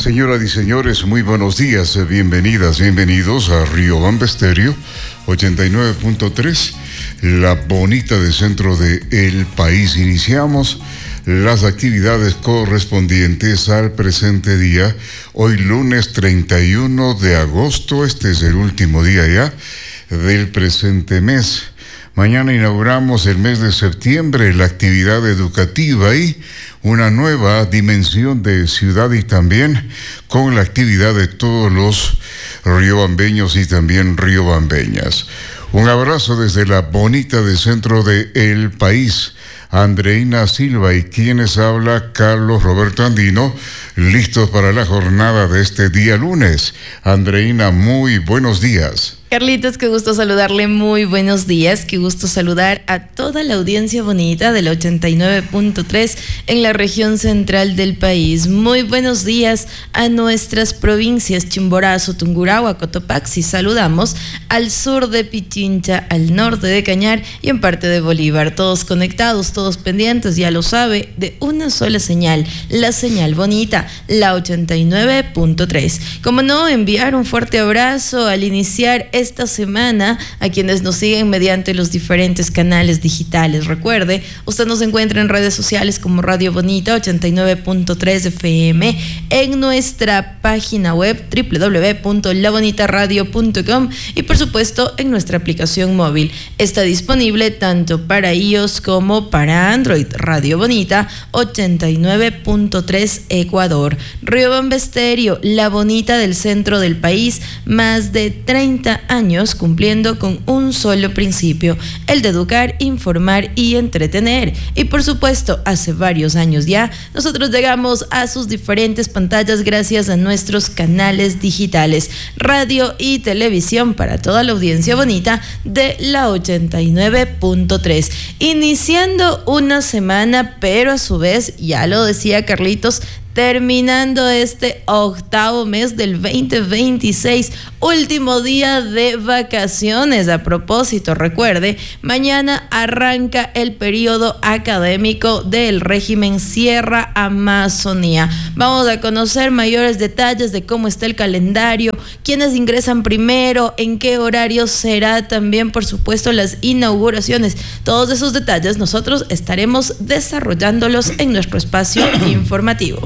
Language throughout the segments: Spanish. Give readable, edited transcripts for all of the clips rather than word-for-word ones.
Señoras y señores, muy buenos días, bienvenidas, bienvenidos a Riobamba Estéreo 89.3, la bonita del centro del país. Iniciamos las actividades correspondientes al presente día, hoy lunes 31 de agosto, este es el último día ya del presente mes. Mañana inauguramos el mes de septiembre, la actividad educativa y una nueva dimensión de ciudad y también con la actividad de todos los riobambeños y también riobambeñas. Un abrazo desde la bonita del centro del país. Andreina Silva y quienes habla Carlos Roberto Andino, listos para la jornada de este día lunes. Andreina, muy buenos días. Carlitos, qué gusto saludarle, muy buenos días, qué gusto saludar a toda la audiencia bonita de la 89.3 en la región central del país. Muy buenos días a nuestras provincias Chimborazo, Tungurahua, Cotopaxi. Saludamos al sur de Pichincha, al norte de Cañar y en parte de Bolívar. Todos conectados, todos pendientes, ya lo sabe, de una sola señal, la señal bonita, la 89.3. Como no, enviar un fuerte abrazo al iniciar esta semana a quienes nos siguen mediante los diferentes canales digitales. Recuerde, usted nos encuentra en redes sociales como Radio Bonita 89.3 FM, en nuestra página web www.labonitaradio.com y por supuesto en nuestra aplicación móvil. Está disponible tanto para iOS como para Android. Radio Bonita 89.3 Ecuador. Riobamba Estéreo, la bonita del centro del país, más de 30 años cumpliendo con un solo principio, el de educar, informar y entretener. Y por supuesto, hace varios años ya, nosotros llegamos a sus diferentes pantallas gracias a nuestros canales digitales, radio y televisión para toda la audiencia bonita de la 89.3. Iniciando una semana, pero a su vez, ya lo decía Carlitos, terminando este octavo mes del 2026, último día de vacaciones. A propósito, recuerde, mañana arranca el periodo académico del régimen Sierra Amazonía. Vamos a conocer mayores detalles de cómo está el calendario, quiénes ingresan primero, en qué horario será también, por supuesto, las inauguraciones. Todos esos detalles nosotros estaremos desarrollándolos en nuestro espacio informativo.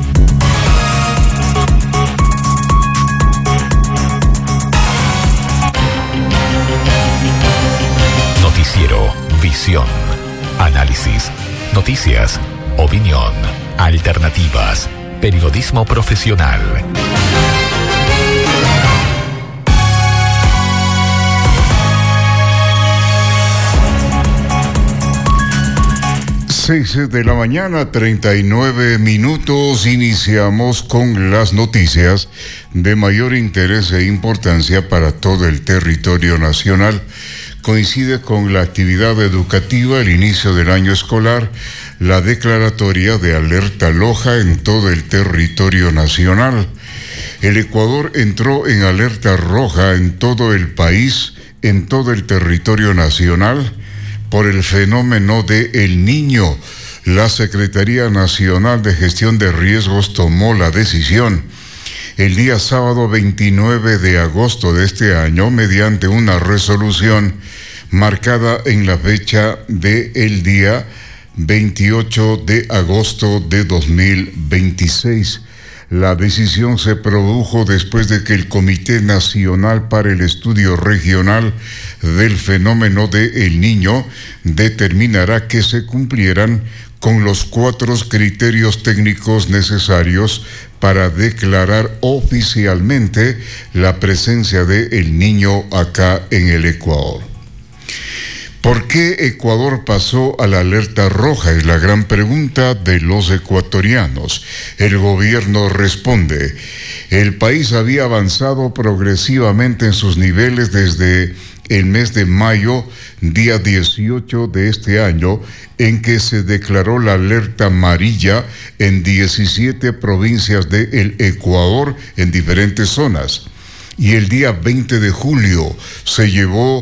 Noticiero Visión. Análisis, noticias, opinión, alternativas, periodismo profesional. Seis de la mañana, 39 minutos. Iniciamos con las noticias de mayor interés e importancia para todo el territorio nacional. Coincide con la actividad educativa, el inicio del año escolar, la declaratoria de alerta roja en todo el territorio nacional. El Ecuador entró en alerta roja en todo el país, en todo el territorio nacional, por el fenómeno de El Niño. La Secretaría Nacional de Gestión de Riesgos tomó la decisión el día sábado 29 de agosto de este año mediante una resolución marcada en la fecha del día 28 de agosto de 2026. La decisión se produjo después de que el Comité Nacional para el Estudio Regional del Fenómeno de El Niño determinará que se cumplieran con los 4 criterios técnicos necesarios para declarar oficialmente la presencia de El Niño acá en el Ecuador. ¿Por qué Ecuador pasó a la alerta roja? Es la gran pregunta de los ecuatorianos. El gobierno responde: el país había avanzado progresivamente en sus niveles desde el mes de mayo, día 18 de este año, en que se declaró la alerta amarilla en 17 provincias del Ecuador en diferentes zonas. Y el día 20 de julio se llevó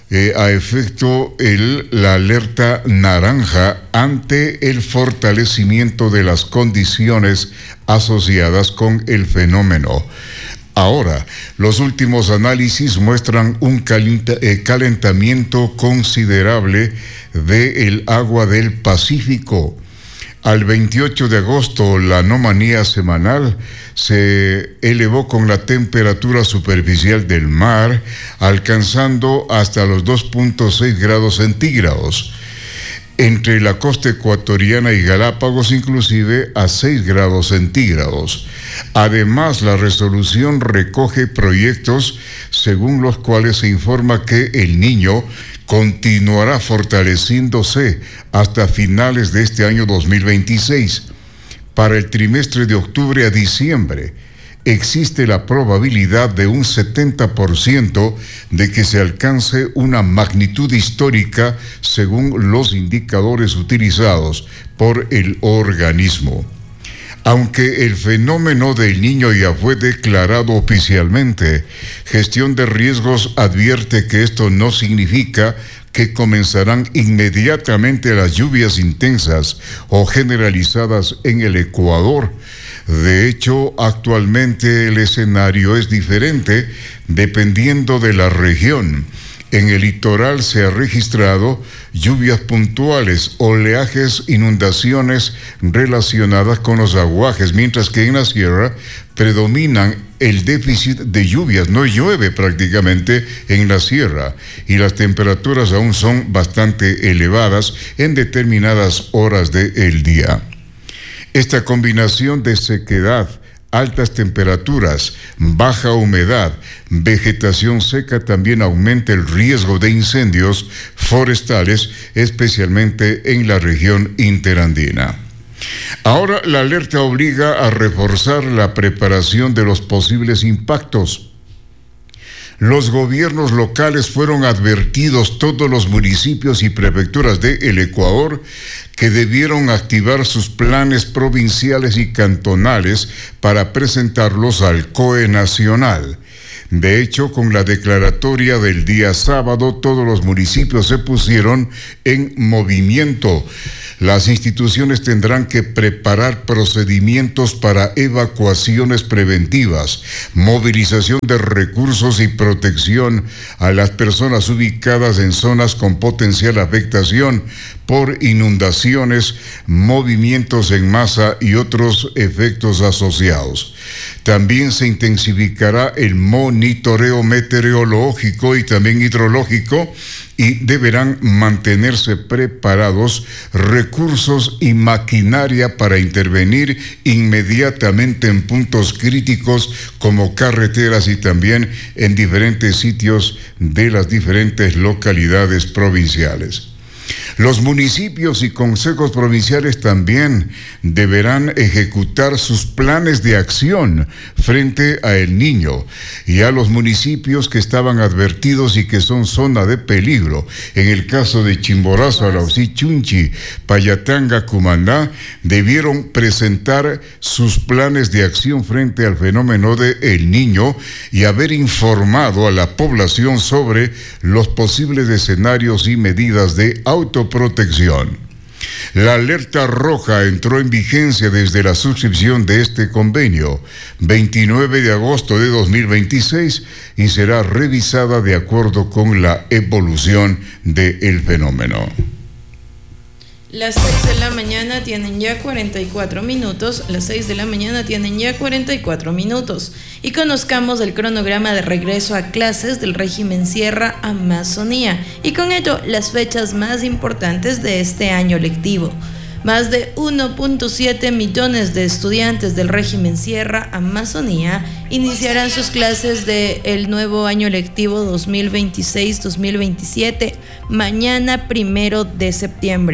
a efecto la alerta naranja ante el fortalecimiento de las condiciones asociadas con el fenómeno. Ahora, los últimos análisis muestran un calentamiento considerable del agua del Pacífico. Al 28 de agosto, la anomalía semanal se elevó con la temperatura superficial del mar, alcanzando hasta los 2.6 grados centígrados. Entre la costa ecuatoriana y Galápagos, inclusive a 6 grados centígrados. Además, la resolución recoge proyectos según los cuales se informa que el Niño continuará fortaleciéndose hasta finales de este año 2026. Para el trimestre de octubre a diciembre, existe la probabilidad de un 70% de que se alcance una magnitud histórica según los indicadores utilizados por el organismo. Aunque el fenómeno del Niño ya fue declarado oficialmente, Gestión de Riesgos advierte que esto no significa que comenzarán inmediatamente las lluvias intensas o generalizadas en el Ecuador. De hecho, actualmente el escenario es diferente dependiendo de la región. En el litoral se ha registrado lluvias puntuales, oleajes, inundaciones relacionadas con los aguajes, mientras que en la sierra predominan el déficit de lluvias. No llueve prácticamente en la sierra y las temperaturas aún son bastante elevadas en determinadas horas del día. Esta combinación de sequedad, altas temperaturas, baja humedad, vegetación seca también aumenta el riesgo de incendios forestales, especialmente en la región interandina. Ahora la alerta obliga a reforzar la preparación de los posibles impactos. Los gobiernos locales fueron advertidos, todos los municipios y prefecturas del Ecuador, que debieron activar sus planes provinciales y cantonales para presentarlos al COE nacional. De hecho, con la declaratoria del día sábado, todos los municipios se pusieron en movimiento. Las instituciones tendrán que preparar procedimientos para evacuaciones preventivas, movilización de recursos y protección a las personas ubicadas en zonas con potencial afectación por inundaciones, movimientos en masa y otros efectos asociados. También se intensificará el monitoreo meteorológico y también hidrológico y deberán mantenerse preparados recursos y maquinaria para intervenir inmediatamente en puntos críticos como carreteras y también en diferentes sitios de las diferentes localidades provinciales. Los municipios y consejos provinciales también deberán ejecutar sus planes de acción frente a El Niño y a los municipios que estaban advertidos y que son zona de peligro. En el caso de Chimborazo, Arauzí, Chunchi, Payatanga, Cumaná, debieron presentar sus planes de acción frente al fenómeno de El Niño y haber informado a la población sobre los posibles escenarios y medidas de autoprotección. La alerta roja entró en vigencia desde la suscripción de este convenio, 29 de agosto de 2026, y será revisada de acuerdo con la evolución del fenómeno. Las 6 de la mañana tienen ya 44 minutos, las 6 de la mañana tienen ya 44 minutos. Y conozcamos el cronograma de regreso a clases del régimen Sierra Amazonía. Y con ello, las fechas más importantes de este año lectivo. Más de 1.7 millones de estudiantes del régimen Sierra Amazonía iniciarán sus clases del nuevo año lectivo 2026-2027 mañana 1 de septiembre.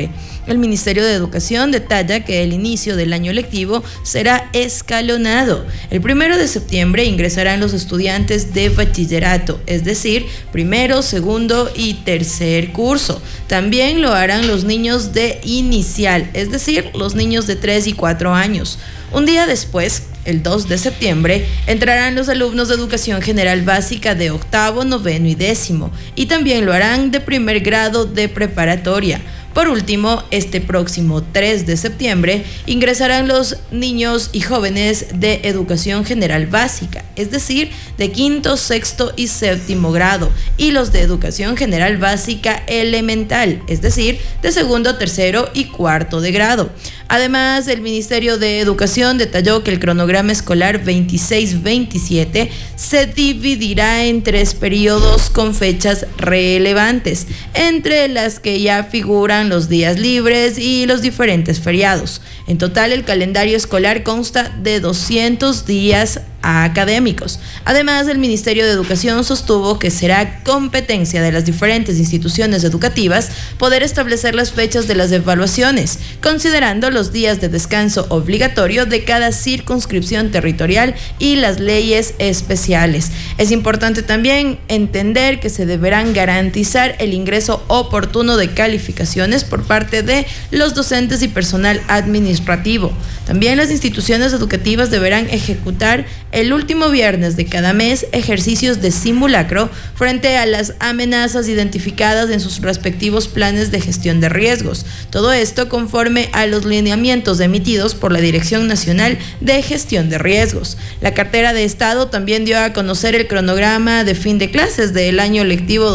El Ministerio de Educación detalla que el inicio del año lectivo será escalonado. El 1 de septiembre ingresarán los estudiantes de bachillerato, es decir, primero, segundo y tercer curso. También lo harán los niños de inicial, es decir, los niños de 3 y 4 años. Un día después, el 2 de septiembre, entrarán los alumnos de Educación General Básica de octavo, noveno y décimo, y también lo harán de primer grado de preparatoria. Por último, este próximo 3 de septiembre ingresarán los niños y jóvenes de Educación General Básica, es decir, de quinto, sexto y séptimo grado, y los de Educación General Básica Elemental, es decir, de segundo, tercero y cuarto de grado. Además, el Ministerio de Educación detalló que el cronograma escolar 26-27 se dividirá en 3 periodos con fechas relevantes, entre las que ya figuran los días libres y los diferentes feriados. En total, el calendario escolar consta de 200 días académicos. Además, el Ministerio de Educación sostuvo que será competencia de las diferentes instituciones educativas poder establecer las fechas de las evaluaciones, considerando los días de descanso obligatorio de cada circunscripción territorial y las leyes especiales. Es importante también entender que se deberán garantizar el ingreso oportuno de calificaciones por parte de los docentes y personal administrativo. También las instituciones educativas deberán ejecutar el último viernes de cada mes ejercicios de simulacro frente a las amenazas identificadas en sus respectivos planes de gestión de riesgos. Todo esto conforme a los lineamientos emitidos por la Dirección Nacional de Gestión de Riesgos. La cartera de Estado también dio a conocer el cronograma de fin de clases del año lectivo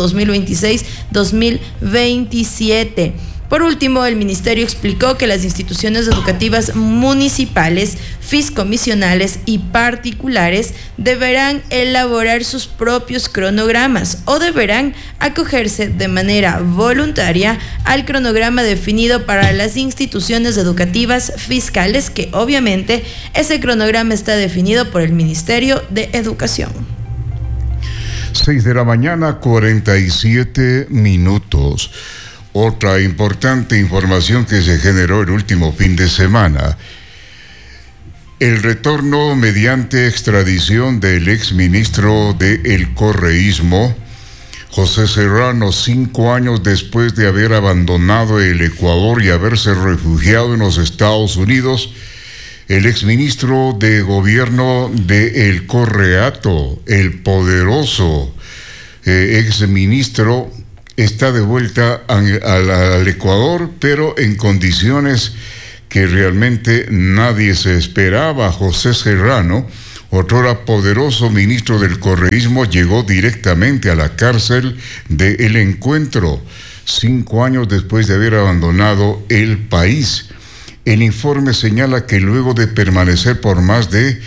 2026-2027. Por último, el Ministerio explicó que las instituciones educativas municipales, fiscomisionales y particulares deberán elaborar sus propios cronogramas o deberán acogerse de manera voluntaria al cronograma definido para las instituciones educativas fiscales, que obviamente ese cronograma está definido por el Ministerio de Educación. 6 de la mañana, 47 minutos. Otra importante información que se generó el último fin de semana: el retorno mediante extradición del exministro del correísmo, José Serrano, 5 años después de haber abandonado el Ecuador y haberse refugiado en los Estados Unidos. El exministro de gobierno de El Correato, el poderoso exministro, está de vuelta al Ecuador, pero en condiciones que realmente nadie se esperaba. José Serrano, otrora poderoso ministro del correísmo, llegó directamente a la cárcel de El Encuentro, 5 años después de haber abandonado el país. El informe señala que luego de permanecer por más de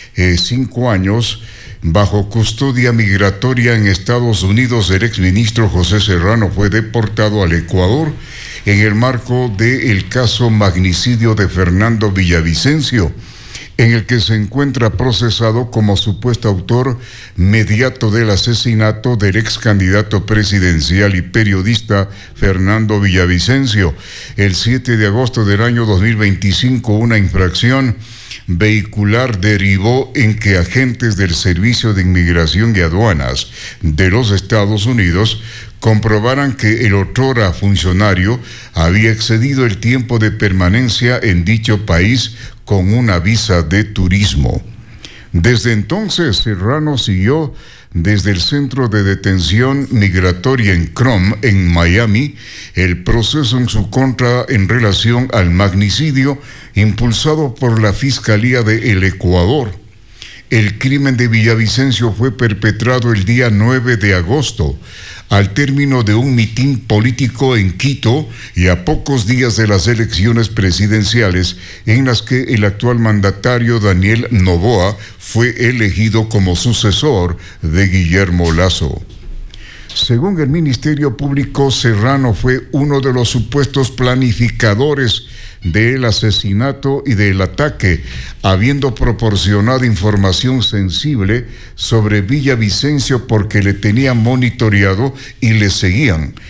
5 años bajo custodia migratoria en Estados Unidos, el exministro José Serrano fue deportado al Ecuador en el marco del caso magnicidio de Fernando Villavicencio, en el que se encuentra procesado como supuesto autor mediato del asesinato del ex candidato presidencial y periodista Fernando Villavicencio. El 7 de agosto del año 2025, una infracción vehicular derivó en que agentes del Servicio de Inmigración y Aduanas de los Estados Unidos comprobaran que el otrora funcionario había excedido el tiempo de permanencia en dicho país con una visa de turismo. Desde entonces, Serrano siguió desde el Centro de Detención Migratoria en Crom, en Miami, el proceso en su contra en relación al magnicidio impulsado por la Fiscalía de El Ecuador. El crimen de Villavicencio fue perpetrado el día 9 de agosto, al término de un mitin político en Quito y a pocos días de las elecciones presidenciales en las que el actual mandatario Daniel Noboa fue elegido como sucesor de Guillermo Lasso. Según el Ministerio Público, Serrano fue uno de los supuestos planificadores del asesinato y del ataque, habiendo proporcionado información sensible sobre Villavicencio porque le tenían monitoreado y le seguían.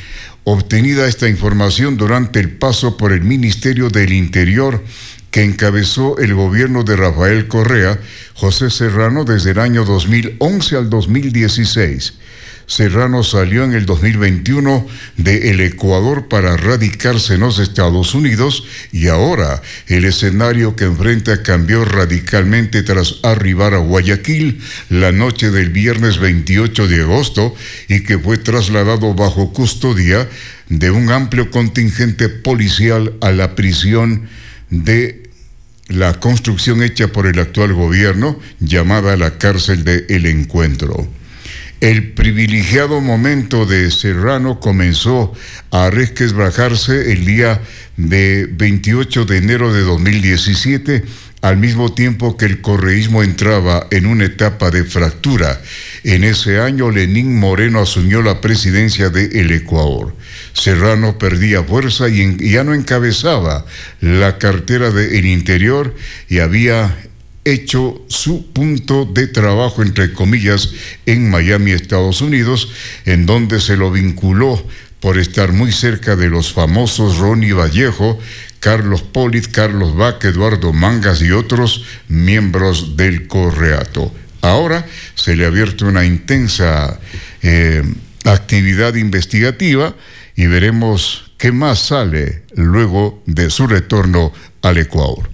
obtenida esta información durante el paso por el Ministerio del Interior que encabezó el gobierno de Rafael Correa, José Serrano, desde el año 2011 al 2016. Serrano salió en el 2021 de el Ecuador para radicarse en los Estados Unidos y ahora el escenario que enfrenta cambió radicalmente tras arribar a Guayaquil la noche del viernes 28 de agosto y que fue trasladado bajo custodia de un amplio contingente policial a la prisión de la construcción hecha por el actual gobierno, llamada la cárcel de El Encuentro. El privilegiado momento de Serrano comenzó a resquebrajarse el día de 28 de enero de 2017, al mismo tiempo que el correísmo entraba en una etapa de fractura. En ese año, Lenín Moreno asumió la presidencia de El Ecuador. Serrano perdía fuerza y ya no encabezaba la cartera de El Interior y había hecho su punto de trabajo, entre comillas, en Miami, Estados Unidos, en donde se lo vinculó por estar muy cerca de los famosos Ronnie Vallejo, Carlos Polit, Carlos Bach, Eduardo Mangas y otros miembros del Correato. Ahora se le ha abierto una intensa actividad investigativa y veremos qué más sale luego de su retorno al Ecuador.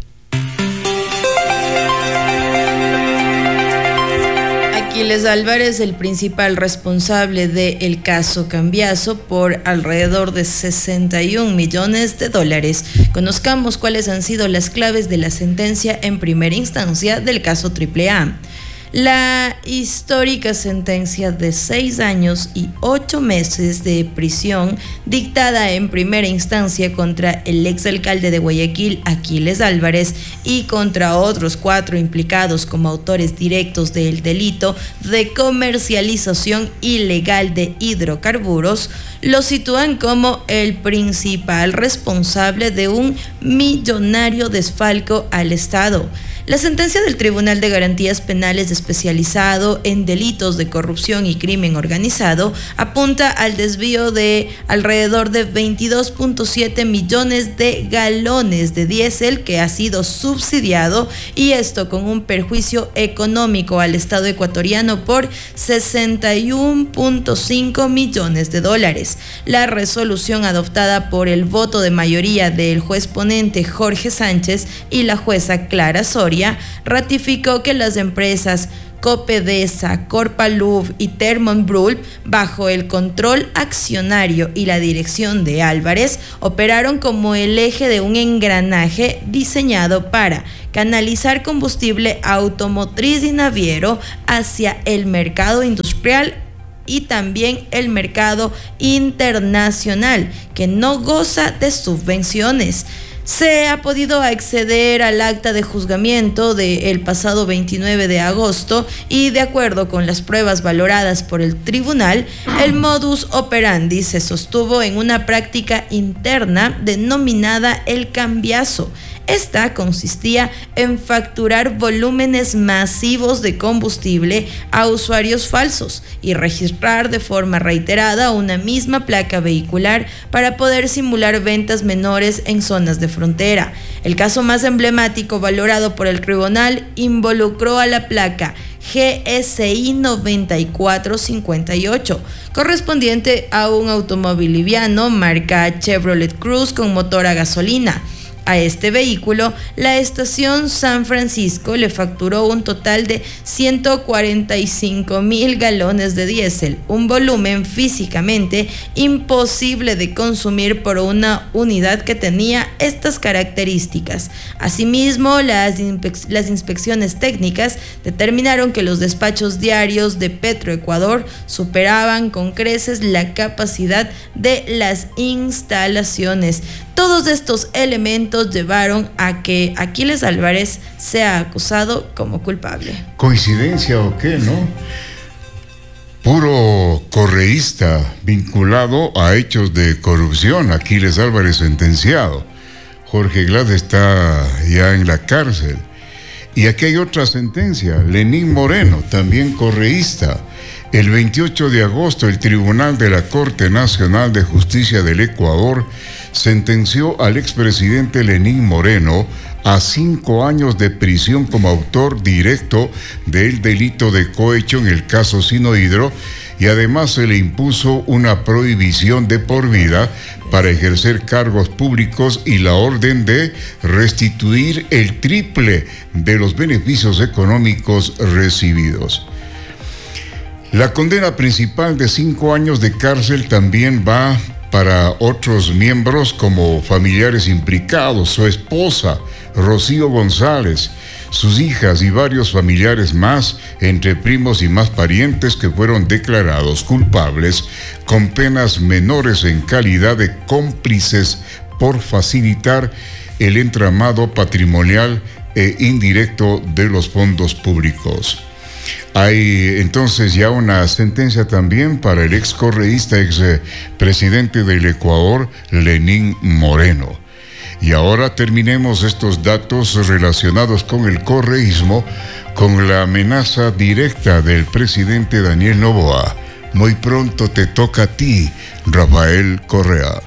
Aquiles Álvarez, el principal responsable del caso Cambiaso, por alrededor de $61 millones. Conozcamos cuáles han sido las claves de la sentencia en primera instancia del caso AAA. La histórica sentencia de 6 años y 8 meses de prisión dictada en primera instancia contra el exalcalde de Guayaquil, Aquiles Álvarez, y contra otros 4 implicados como autores directos del delito de comercialización ilegal de hidrocarburos, lo sitúan como el principal responsable de un millonario desfalco al Estado. La sentencia del Tribunal de Garantías Penales especializado en delitos de corrupción y crimen organizado apunta al desvío de alrededor de 22.7 millones de galones de diésel que ha sido subsidiado, y esto con un perjuicio económico al Estado ecuatoriano por $61.5 millones. La resolución adoptada por el voto de mayoría del juez ponente Jorge Sánchez y la jueza Clara Soria ratificó que las empresas Copedesa, Corpalub y Thermonbrüll, bajo el control accionario y la dirección de Álvarez, operaron como el eje de un engranaje diseñado para canalizar combustible automotriz y naviero hacia el mercado industrial y también el mercado internacional, que no goza de subvenciones. Se ha podido acceder al acta de juzgamiento del pasado 29 de agosto y, de acuerdo con las pruebas valoradas por el tribunal, el modus operandi se sostuvo en una práctica interna denominada el cambiazo. Esta consistía en facturar volúmenes masivos de combustible a usuarios falsos y registrar de forma reiterada una misma placa vehicular para poder simular ventas menores en zonas de frontera. El caso más emblemático valorado por el tribunal involucró a la placa GSI 9458, correspondiente a un automóvil liviano marca Chevrolet Cruze con motor a gasolina. A este vehículo, la estación San Francisco le facturó un total de 145,000 galones de diésel, un volumen físicamente imposible de consumir por una unidad que tenía estas características. Asimismo, las inspecciones técnicas determinaron que los despachos diarios de Petroecuador superaban con creces la capacidad de las instalaciones. Todos estos elementos llevaron a que Aquiles Álvarez sea acusado como culpable. ¿Coincidencia o qué, no? Puro correísta vinculado a hechos de corrupción. Aquiles Álvarez sentenciado. Jorge Glass está ya en la cárcel. Y aquí hay otra sentencia, Lenín Moreno, también correísta. El 28 de agosto, el Tribunal de la Corte Nacional de Justicia del Ecuador sentenció al expresidente Lenín Moreno a 5 años de prisión como autor directo del delito de cohecho en el caso Sinohydro, y además se le impuso una prohibición de por vida para ejercer cargos públicos y la orden de restituir el triple de los beneficios económicos recibidos. La condena principal de 5 años de cárcel también va para otros miembros como familiares implicados, su esposa, Rocío González, sus hijas y varios familiares más, entre primos y más parientes que fueron declarados culpables con penas menores en calidad de cómplices por facilitar el entramado patrimonial e indirecto de los fondos públicos. Hay entonces ya una sentencia también para el ex correísta, ex presidente del Ecuador, Lenín Moreno. Y ahora terminemos estos datos relacionados con el correísmo con la amenaza directa del presidente Daniel Noboa. Muy pronto te toca a ti, Rafael Correa.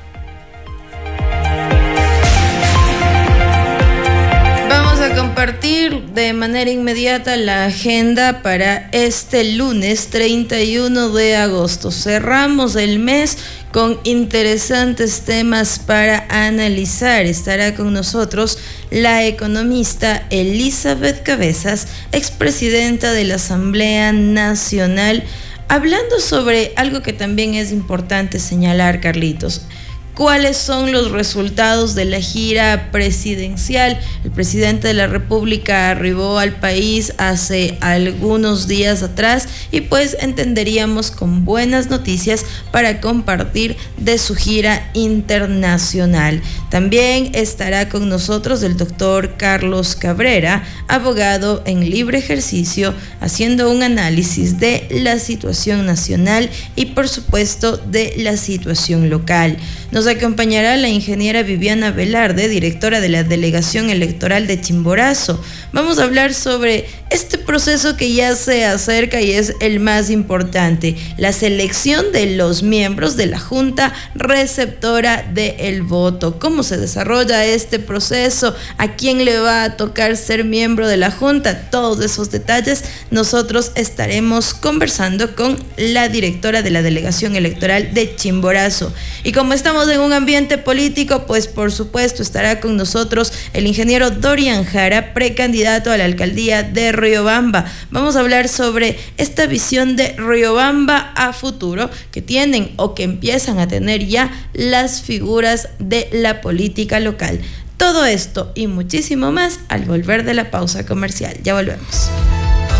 Compartir de manera inmediata la agenda para este lunes 31 de agosto. Cerramos el mes con interesantes temas para analizar. Estará con nosotros la economista Elizabeth Cabezas, expresidenta de la Asamblea Nacional, hablando sobre algo que también es importante señalar, Carlitos. ¿Cuáles son los resultados de la gira presidencial? El presidente de la República arribó al país hace algunos días atrás y pues entenderíamos con buenas noticias para compartir de su gira internacional. También estará con nosotros el doctor Carlos Cabrera, abogado en libre ejercicio, haciendo un análisis de la situación nacional y por supuesto de la situación local. Nos acompañará la ingeniera Viviana Velarde, directora de la Delegación Electoral de Chimborazo. Vamos a hablar sobre este proceso que ya se acerca y es el más importante, la selección de los miembros de la Junta Receptora del Voto. ¿Cómo se desarrolla este proceso? ¿A quién le va a tocar ser miembro de la Junta? Todos esos detalles nosotros estaremos conversando con la directora de la Delegación Electoral de Chimborazo. Y como estamos en un ambiente político, pues por supuesto estará con nosotros el ingeniero Dorian Jara, precandidato a la alcaldía de Riobamba. Vamos a hablar sobre esta visión de Riobamba a futuro que tienen o que empiezan a tener ya las figuras de la política local. Todo esto y muchísimo más al volver de la pausa comercial. Ya volvemos.